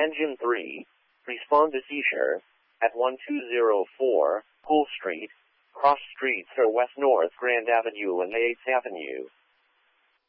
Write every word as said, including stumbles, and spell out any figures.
Engine three, respond to seizure at one two zero four Pool Street, cross streets are West North Grand Avenue and eighth Avenue.